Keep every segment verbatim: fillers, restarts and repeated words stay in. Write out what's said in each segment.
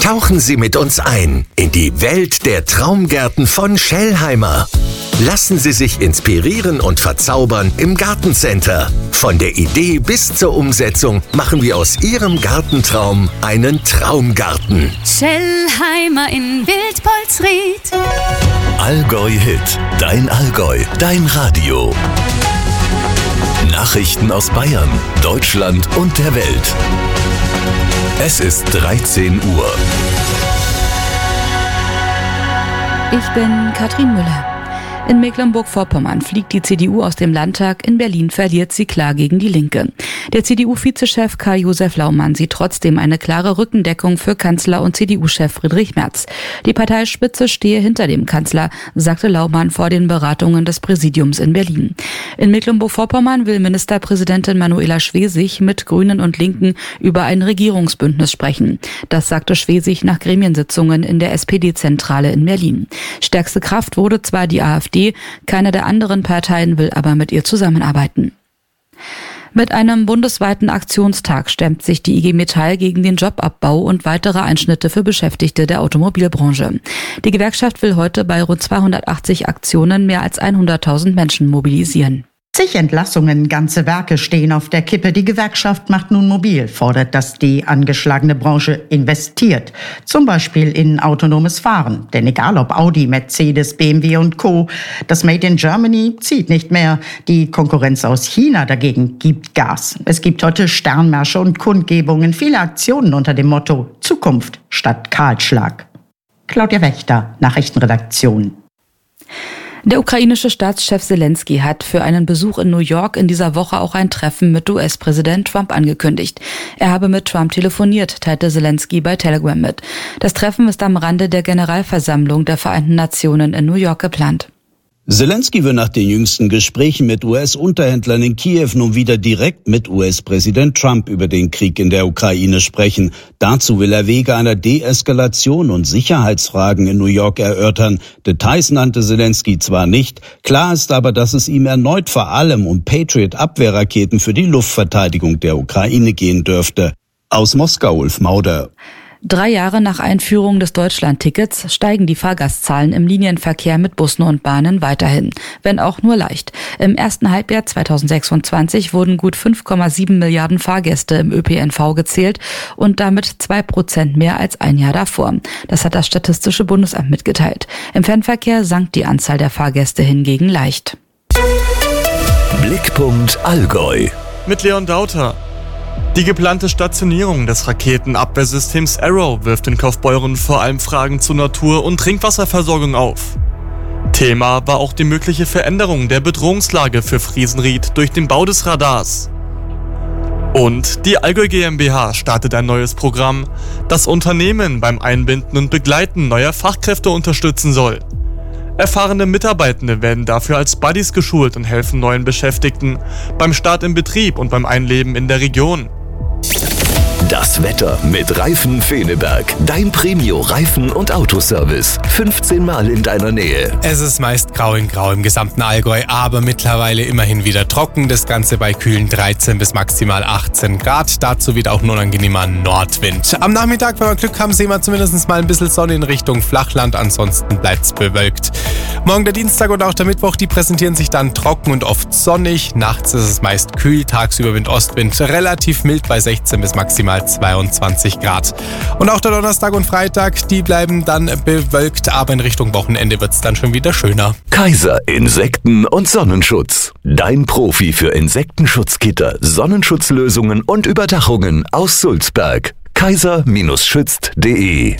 Tauchen Sie mit uns ein in die Welt der Traumgärten von Schellheimer. Lassen Sie sich inspirieren und verzaubern im Gartencenter. Von der Idee bis zur Umsetzung machen wir aus Ihrem Gartentraum einen Traumgarten. Schellheimer in Wildpolsried. Allgäu Hit, dein Allgäu, dein Radio. Nachrichten aus Bayern, Deutschland und der Welt. Es ist dreizehn Uhr. Ich bin Katrin Müller. In Mecklenburg-Vorpommern fliegt die C D U aus dem Landtag, in Berlin verliert sie klar gegen die Linke. Der C D U-Vizechef Karl-Josef Laumann sieht trotzdem eine klare Rückendeckung für Kanzler und C D U-Chef Friedrich Merz. Die Parteispitze stehe hinter dem Kanzler, sagte Laumann vor den Beratungen des Präsidiums in Berlin. In Mecklenburg-Vorpommern will Ministerpräsidentin Manuela Schwesig mit Grünen und Linken über ein Regierungsbündnis sprechen. Das sagte Schwesig nach Gremiensitzungen in der S P D-Zentrale in Berlin. Stärkste Kraft wurde zwar die AfD, keine der anderen Parteien will aber mit ihr zusammenarbeiten. Mit einem bundesweiten Aktionstag stemmt sich die I G Metall gegen den Jobabbau und weitere Einschnitte für Beschäftigte der Automobilbranche. Die Gewerkschaft will heute bei rund zweihundertachtzig Aktionen mehr als hunderttausend Menschen mobilisieren. Zig Entlassungen, ganze Werke stehen auf der Kippe. Die Gewerkschaft macht nun mobil, fordert, dass die angeschlagene Branche investiert. Zum Beispiel in autonomes Fahren. Denn egal ob Audi, Mercedes, B M W und Co., das Made in Germany zieht nicht mehr. Die Konkurrenz aus China dagegen gibt Gas. Es gibt heute Sternmärsche und Kundgebungen, viele Aktionen unter dem Motto Zukunft statt Kahlschlag. Claudia Wächter, Nachrichtenredaktion. Der ukrainische Staatschef Zelensky hat für einen Besuch in New York in dieser Woche auch ein Treffen mit U S-Präsident Trump angekündigt. Er habe mit Trump telefoniert, teilte Zelensky bei Telegram mit. Das Treffen ist am Rande der Generalversammlung der Vereinten Nationen in New York geplant. Zelensky will nach den jüngsten Gesprächen mit U S-Unterhändlern in Kiew nun wieder direkt mit U S-Präsident Trump über den Krieg in der Ukraine sprechen. Dazu will er Wege einer Deeskalation und Sicherheitsfragen in New York erörtern. Details nannte Zelensky zwar nicht, klar ist aber, dass es ihm erneut vor allem um Patriot-Abwehrraketen für die Luftverteidigung der Ukraine gehen dürfte. Aus Moskau, Ulf Mauder. Drei Jahre nach Einführung des Deutschland-Tickets steigen die Fahrgastzahlen im Linienverkehr mit Bussen und Bahnen weiterhin, wenn auch nur leicht. Im ersten Halbjahr zweitausendsechsundzwanzig wurden gut fünf Komma sieben Milliarden Fahrgäste im Ö P N V gezählt und damit zwei Prozent mehr als ein Jahr davor. Das hat das Statistische Bundesamt mitgeteilt. Im Fernverkehr sank die Anzahl der Fahrgäste hingegen leicht. Blickpunkt Allgäu. Mit Leon Dauter. Die geplante Stationierung des Raketenabwehrsystems Arrow wirft in Kaufbeuren vor allem Fragen zur Natur- und Trinkwasserversorgung auf. Thema war auch die mögliche Veränderung der Bedrohungslage für Friesenried durch den Bau des Radars. Und die Allgäu GmbH startet ein neues Programm, das Unternehmen beim Einbinden und Begleiten neuer Fachkräfte unterstützen soll. Erfahrene Mitarbeitende werden dafür als Buddies geschult und helfen neuen Beschäftigten beim Start im Betrieb und beim Einleben in der Region. Das Wetter mit Reifen Feneberg. Dein Premio-Reifen- und Autoservice. fünfzehn Mal in deiner Nähe. Es ist meist grau in grau im gesamten Allgäu, aber mittlerweile immerhin wieder trocken. Das Ganze bei kühlen dreizehn bis maximal achtzehn Grad. Dazu wieder auch ein unangenehmer Nordwind. Am Nachmittag, wenn wir Glück haben, sehen wir zumindest mal ein bisschen Sonne in Richtung Flachland. Ansonsten bleibt es bewölkt. Morgen der Dienstag und auch der Mittwoch, die präsentieren sich dann trocken und oft sonnig. Nachts ist es meist kühl, tagsüber Wind-Ostwind. Relativ mild bei sechzehn bis maximal zweiundzwanzig Grad. Und auch der Donnerstag und Freitag, die bleiben dann bewölkt, aber in Richtung Wochenende wird es dann schon wieder schöner. Kaiser Insekten- und Sonnenschutz. Dein Profi für Insektenschutzgitter, Sonnenschutzlösungen und Überdachungen aus Sulzberg. kaiser schützt punkt de.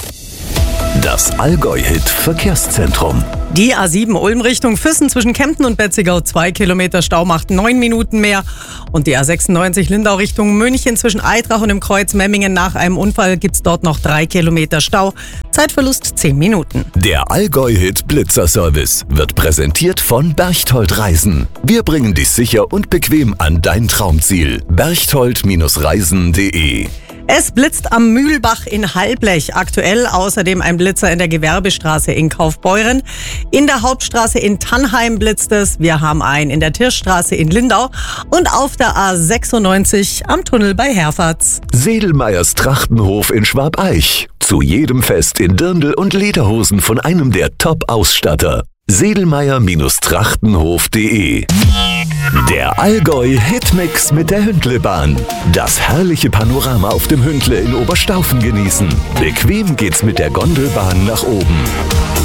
Das Allgäu-Hit-Verkehrszentrum. Die A sieben Ulm Richtung Füssen zwischen Kempten und Betzigau, zwei Kilometer Stau macht neun Minuten mehr. Und die A sechsundneunzig Lindau Richtung München zwischen Eitrach und dem Kreuz Memmingen, nach einem Unfall gibt's dort noch drei Kilometer Stau. Zeitverlust zehn Minuten. Der Allgäu-Hit Blitzerservice wird präsentiert von Berchtold Reisen. Wir bringen dich sicher und bequem an dein Traumziel. berchtold Reisen punkt de. Es blitzt am Mühlbach in Halblech. Aktuell außerdem ein Blitzer in der Gewerbestraße in Kaufbeuren. In der Hauptstraße in Tannheim blitzt es. Wir haben einen in der Tirschstraße in Lindau. Und auf der A sechsundneunzig am Tunnel bei Herfahrt. Sedelmeyers Trachtenhof in Schwabeich. Zu jedem Fest in Dirndl und Lederhosen von einem der Top-Ausstatter. Sedelmeier-Trachtenhof punkt de. Der Allgäu-Hitmix mit der Hündlebahn. Das herrliche Panorama auf dem Hündle in Oberstaufen genießen. Bequem geht's mit der Gondelbahn nach oben.